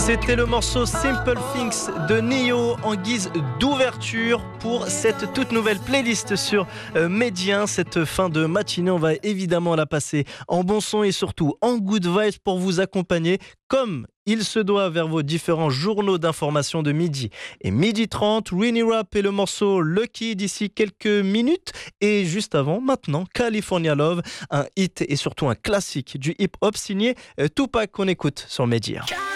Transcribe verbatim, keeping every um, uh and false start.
C'était le morceau Simple Things de Nio en guise d'ouverture pour cette toute nouvelle playlist sur euh, Médien. Cette fin de matinée, on va évidemment la passer en bon son et surtout en good vibes pour vous accompagner comme il se doit vers vos différents journaux d'information de midi et midi trente. Rini Rap et le morceau Lucky d'ici quelques minutes. Et juste avant, maintenant, California Love, un hit et surtout un classique du hip-hop signé euh, Tupac qu'on écoute sur Médien.